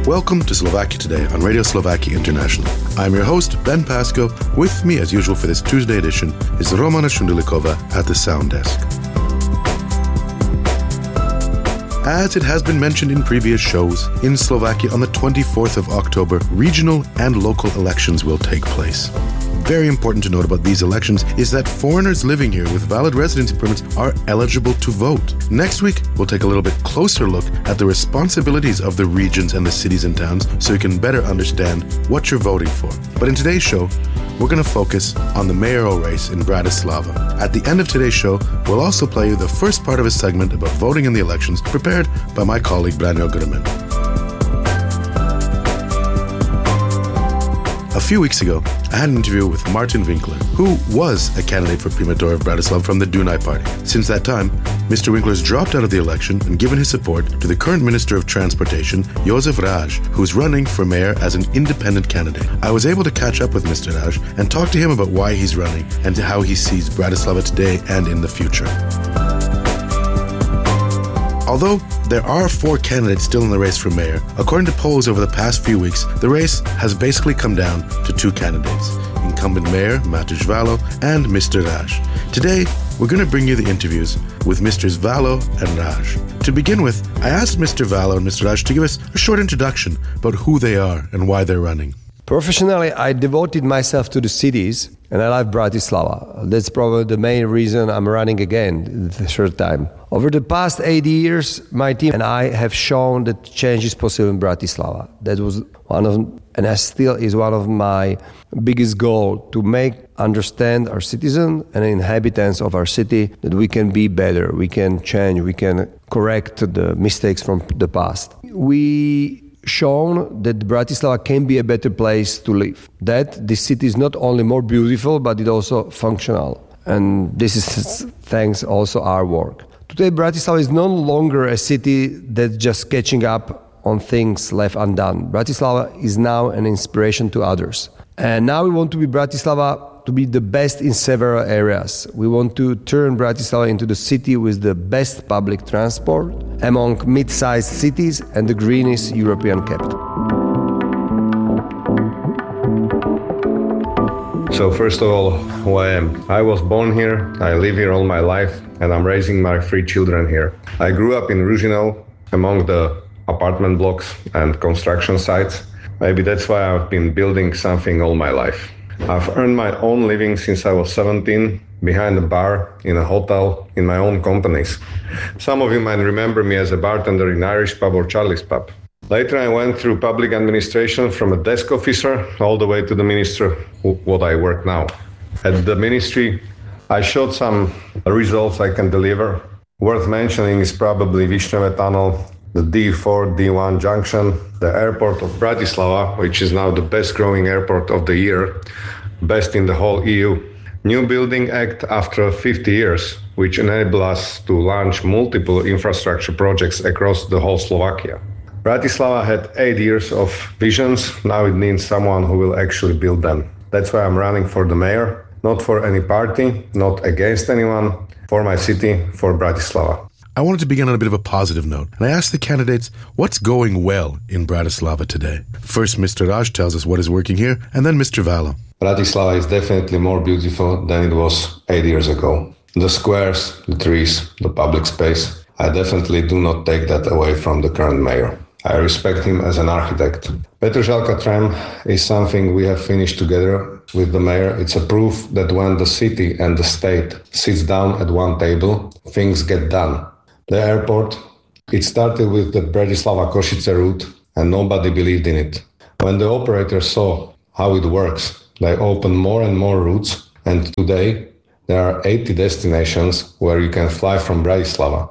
Welcome to Slovakia Today on Radio Slovakia International. I'm your host, Ben Pasco. With me, as usual for this Tuesday edition, is Romana Shundelikova at the sound desk. As it has been mentioned in previous shows, in Slovakia on the 24th of October, regional and local elections will take place. Very important to note about these elections is that foreigners living here with valid residency permits are eligible to vote. Next week, we'll take a little bit closer look at the responsibilities of the regions and the cities and towns so you can better understand what you're voting for. But in today's show, we're going to focus on the mayoral race in Bratislava. At the end of today's show, we'll also play you the first part of a segment about voting in the elections prepared by my colleague Branjo Grmen. A few weeks ago, I had an interview with Martin Winkler, who was a candidate for Primator of Bratislava from the Dunaj Party. Since that time, Mr. Winkler's dropped out of the election and given his support to the current Minister of Transportation, Jozef Ráž, who's running for mayor as an independent candidate. I was able to catch up with Mr. Ráž and talk to him about why he's running and how he sees Bratislava today and in the future. Although there are 4 candidates still in the race for mayor, according to polls over the past few weeks, the race has basically come down to 2 candidates, incumbent mayor Mateusz Valo and Mr. Ráž. Today, we're going to bring you the interviews with Mrs. Valo and Ráž. To begin with, I asked Mr. Valo and Mr. Ráž to give us a short introduction about who they are and why they're running. Professionally, I devoted myself to the cities and I love Bratislava. That's probably the main reason I'm running again the third time. Over the past 8 years, my team and I have shown that change is possible in Bratislava. That was and still is one of my biggest goals, to make understand our citizens and inhabitants of our city that we can be better, we can change, we can correct the mistakes from the past. We shown that Bratislava can be a better place to live. That this city is not only more beautiful, but it's also functional. And this is thanks also our work. Today, Bratislava is no longer a city that's just catching up on things left undone. Bratislava is now an inspiration to others. And now we want to be Bratislava to be the best in several areas. We want to turn Bratislava into the city with the best public transport among mid-sized cities and the greenest European capital. So first of all, who I am. I was born here, I live here all my life, and I'm raising my 3 children here. I grew up in Ružino, among the apartment blocks and construction sites. Maybe that's why I've been building something all my life. I've earned my own living since I was 17, behind a bar, in a hotel, in my own companies. Some of you might remember me as a bartender in Irish pub or Charlie's pub. Later I went through public administration from a desk officer all the way to the minister, what I work now. At the ministry, I showed some results I can deliver. Worth mentioning is probably Višňové Tunnel, the D4, D1 junction, the airport of Bratislava, which is now the best growing airport of the year, best in the whole EU. New Building Act after 50 years, which enable us to launch multiple infrastructure projects across the whole Slovakia. Bratislava had 8 years of visions, now it needs someone who will actually build them. That's why I'm running for the mayor, not for any party, not against anyone, for my city, for Bratislava. I wanted to begin on a bit of a positive note, and I asked the candidates what's going well in Bratislava today. First, Mr. Ráž tells us what is working here, and then Mr. Valo. Bratislava is definitely more beautiful than it was 8 years ago. The squares, the trees, the public space, I definitely do not take that away from the current mayor. I respect him as an architect. Petržalka tram is something we have finished together with the mayor. It's a proof that when the city and the state sits down at one table, things get done. The airport, it started with the Bratislava-Košice route and nobody believed in it. When the operators saw how it works, they opened more and more routes, and today there are 80 destinations where you can fly from Bratislava.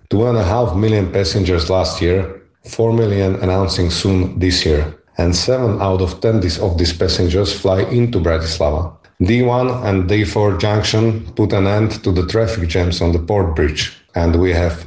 2.5 million passengers last year, 4 million announcing soon this year, and 7 out of 10 of these passengers fly into Bratislava. D1 and D4 junction put an end to the traffic jams on the port bridge, and we have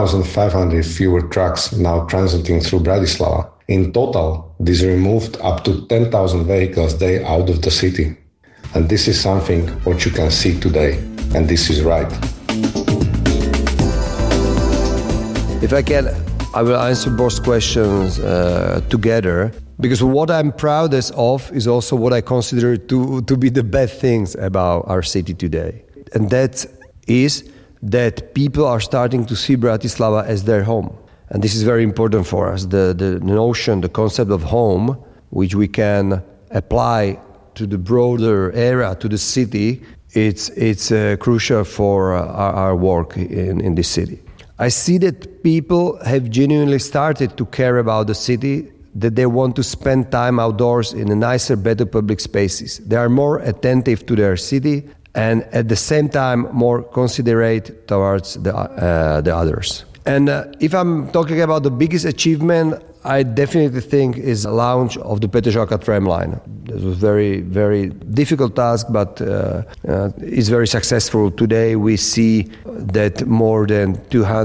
2,500 fewer trucks now transiting through Bratislava. In total, this removed up to 10,000 vehicles a day out of the city. And this is something what you can see today, and this is right. If I can I will answer both questions together, because what I'm proudest of is also what I consider to be the best things about our city today. And that is that people are starting to see Bratislava as their home. And this is very important for us. The notion, the concept of home, which we can apply to the broader area, to the city, it's crucial for our work in this city. I see that people have genuinely started to care about the city, that they want to spend time outdoors in a nicer, better public spaces. They are more attentive to their city and at the same time more considerate towards the others. And if I'm talking about the biggest achievement, I definitely think is the launch of the Petržalka tram line. It was a very, very difficult task, but it's very successful. Today we see that more than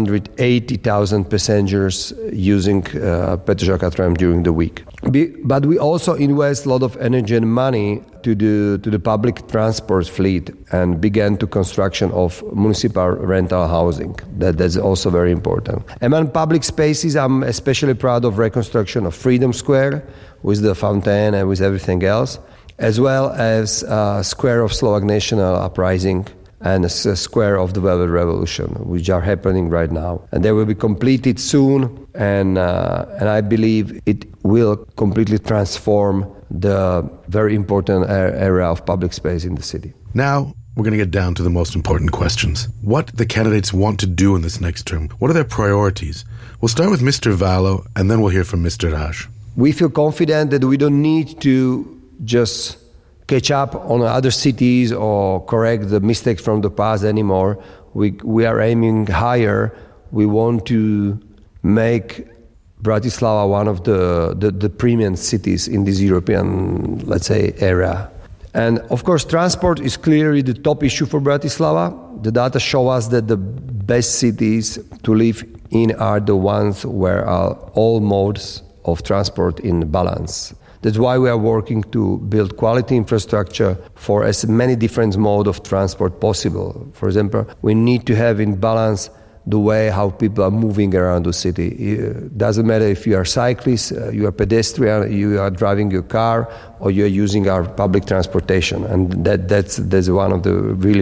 280,000 passengers using Petržalka tram during the week. But we also invest a lot of energy and money to the public transport fleet and began to construction of municipal rental housing. That's also very important. Among public spaces, I'm especially proud of reconstruction of Freedom Square with the fountain and with everything else, as well as Square of Slovak National Uprising and a Square of the Velvet Revolution, which are happening right now. And they will be completed soon, and I believe it will completely transform the very important area of public space in the city. Now, we're going to get down to the most important questions. What the candidates want to do in this next term? What are their priorities? We'll start with Mr. Valo, and then we'll hear from Mr. Raj. We feel confident that we don't need to just catch up on other cities or correct the mistakes from the past anymore. We are aiming higher. We want to make Bratislava one of the premium cities in this European, let's say, area. And of course, transport is clearly the top issue for Bratislava. The data show us that the best cities to live in are the ones where are all modes of transport in balance. That's why we are working to build quality infrastructure for as many different modes of transport possible. For example, we need to have in balance the way how people are moving around the city. It doesn't matter if you are cyclist, you are pedestrian, you are driving your car, or you are using our public transportation. And that's one of the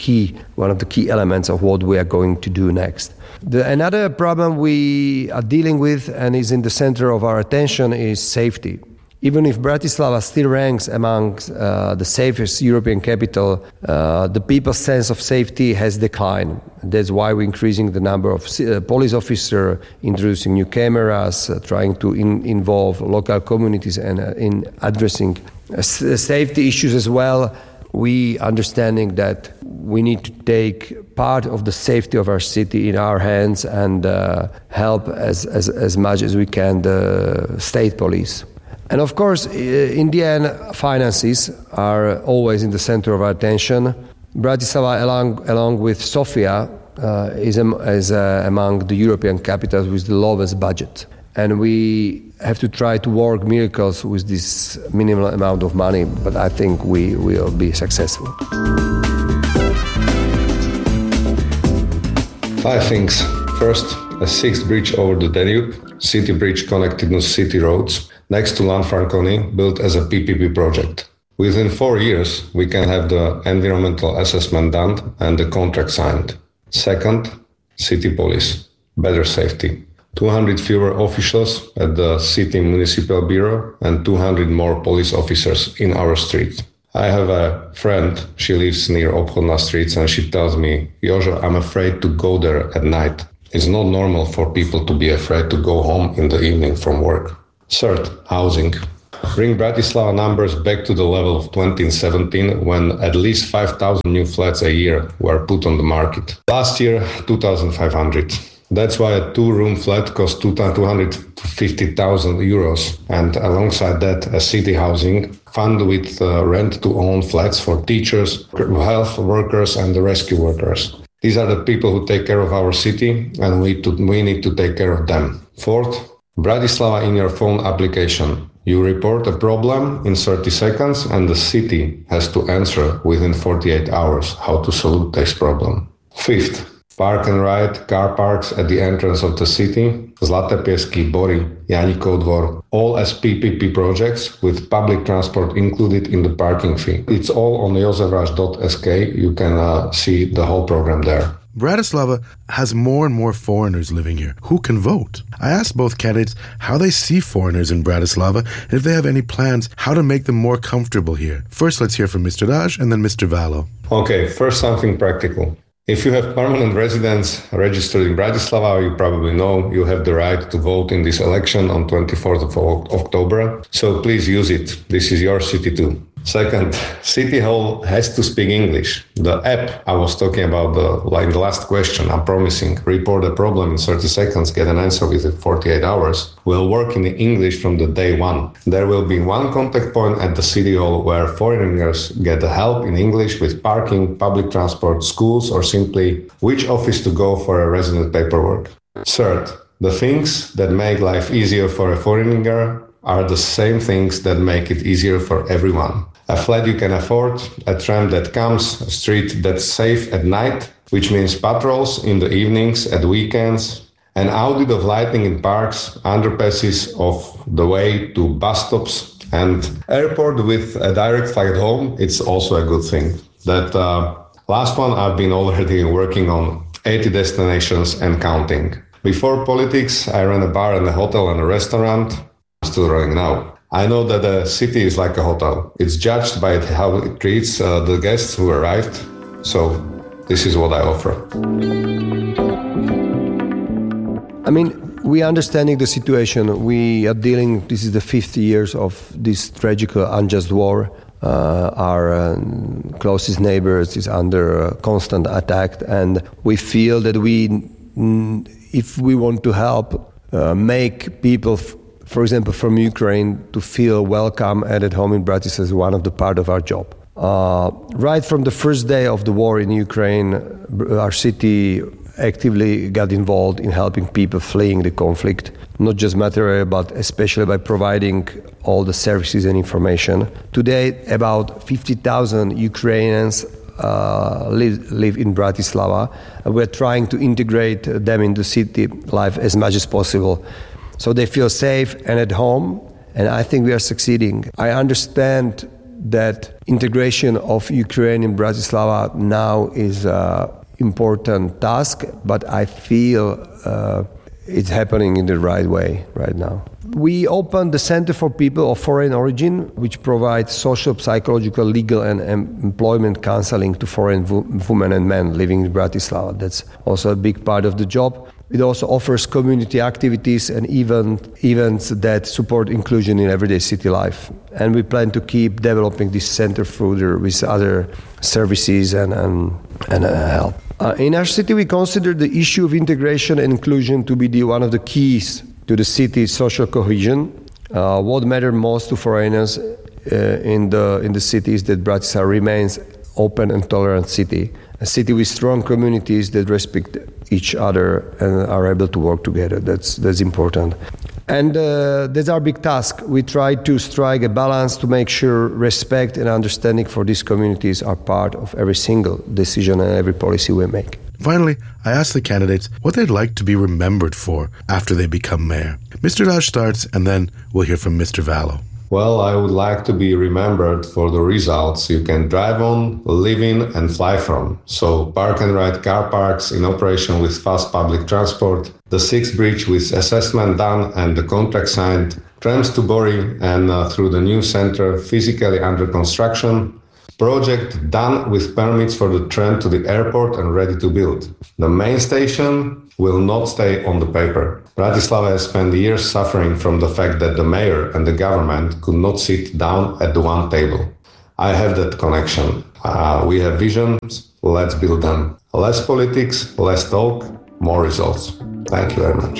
key elements of what we are going to do next. Another problem we are dealing with and is in the center of our attention is safety. Even if Bratislava still ranks among the safest European capital, the people's sense of safety has declined. That's why we're increasing the number of police officers, introducing new cameras, trying to involve local communities and in addressing safety issues as well. We understanding that we need to take part of the safety of our city in our hands and help as much as we can the state police. And of course, in the end, finances are always in the center of our attention. Bratislava, along with Sofia, is among the European capitals with the lowest budget. And we have to try to work miracles with this minimal amount of money, but I think we will be successful. 5 things. First, a 6th bridge over the Danube, city bridge connecting the city roads, next to Lanfranconi, built as a PPP project. Within 4 years, we can have the environmental assessment done and the contract signed. Second, city police, better safety. 200 fewer officials at the city municipal bureau and 200 more police officers in our street. I have a friend, she lives near Obchodna streets, and she tells me, Jožo, I'm afraid to go there at night. It's not normal for people to be afraid to go home in the evening from work. Third, housing. Bring Bratislava numbers back to the level of 2017, when at least 5,000 new flats a year were put on the market. Last year, 2,500. That's why a 2-room flat cost 250,000 euros. And alongside that, a city housing fund with rent-to-own flats for teachers, health workers, and the rescue workers. These are the people who take care of our city, and we need to take care of them. Fourth, Bratislava in your phone application. You report a problem in 30 seconds, and the city has to answer within 48 hours how to solve this problem. Fifth, park and ride car parks at the entrance of the city, Zlaté Piesky, Bory, Janíkov Dvor, all as PPP projects with public transport included in the parking fee. It's all on jozefraš.sk. You can see the whole program there. Bratislava has more and more foreigners living here who can vote. I asked both candidates how they see foreigners in Bratislava and if they have any plans how to make them more comfortable here. First, let's hear from Mr. Raj and then Mr. Valo. Okay, first something practical. If you have permanent residence registered in Bratislava, you probably know you have the right to vote in this election on 24th of October. So please use it. This is your city too. Second, City Hall has to speak English. The app I was talking about in the last question, I'm promising, report a problem in 30 seconds, get an answer within 48 hours, will work in English from the day one. There will be one contact point at the City Hall where foreigners get help in English with parking, public transport, schools, or simply which office to go for a resident paperwork. Third, the things that make life easier for a foreigner are the same things that make it easier for everyone. A flat you can afford, a tram that comes, a street that's safe at night, which means patrols in the evenings, at weekends, an audit of lighting in parks, underpasses of the way to bus stops, and airport with a direct flight home. It's also a good thing. That last one I've been already working on 80 destinations and counting. Before politics, I ran a bar and a hotel and a restaurant. I'm still running now. I know that a city is like a hotel. It's judged by how it treats the guests who arrived. So this is what I offer. I mean, we are understanding the situation. We are dealing, this is the 50 years of this tragic, unjust war. Our closest neighbors is under constant attack. And we feel that if we want to help make people for example, from Ukraine, to feel welcome and at home in Bratislava is one of the part of our job. Right from the first day of the war in Ukraine, our city actively got involved in helping people fleeing the conflict, not just materially, but especially by providing all the services and information. Today, about 50,000 Ukrainians live in Bratislava, and we're trying to integrate them into city life as much as possible, so they feel safe and at home, and I think we are succeeding. I understand that integration of Ukraine in Bratislava now is an important task, but I feel it's happening in the right way right now. We opened the Center for People of Foreign Origin, which provides social, psychological, legal, and employment counseling to foreign women and men living in Bratislava. That's also a big part of the job. It also offers community activities and events that support inclusion in everyday city life. And we plan to keep developing this center further with other services and help. In our city, we consider the issue of integration and inclusion to be one of the keys to the city's social cohesion. What matters most to foreigners in the city is that Bratislava remains open and tolerant city, a city with strong communities that respect each other and are able to work together. That's important. And that's our big task. We try to strike a balance to make sure respect and understanding for these communities are part of every single decision and every policy we make. Finally, I asked the candidates what they'd like to be remembered for after they become mayor. Mr. Raj starts, and then we'll hear from Mr. Valo. Well, I would like to be remembered for the results you can drive on, live in, and fly from. So, park and ride car parks in operation with fast public transport, the 6th bridge with assessment done and the contract signed, trams to Bory and through the new center physically under construction, project done with permits for the tram to the airport and ready to build. The main station will not stay on the paper. Bratislava has spent years suffering from the fact that the mayor and the government could not sit down at the one table. I have that connection. We have visions, let's build them. Less politics, less talk, more results. Thank you very much.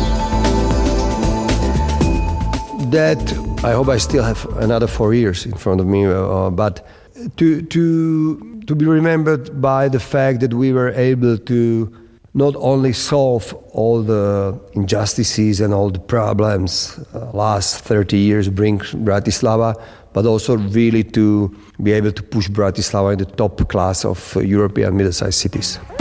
That, I hope I still have another 4 years in front of me, but to be remembered by the fact that we were able to not only solve all the injustices and all the problems last 30 years bring Bratislava, but also really to be able to push Bratislava in the top class of European middle-sized cities.